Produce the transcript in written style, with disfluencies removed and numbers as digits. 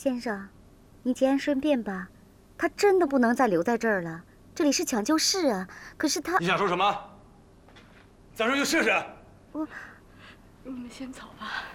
先生，你节哀顺变吧。他真的不能再留在这儿了，这里是抢救室啊。可是他…… 你想说什么？再说就试试。 你们先走吧。